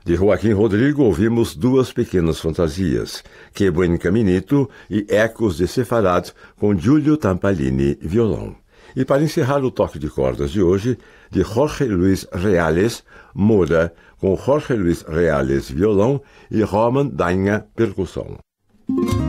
De Joaquim Rodrigo ouvimos Duas Pequenas Fantasias, Que Buen Caminito e Ecos de Sefarad com Giulio Tampalini, violão. E para encerrar o toque de cordas de hoje, de Jorge Luis Reales, Moura, com Jorge Luis Reales, violão e Roman Daña, percussão.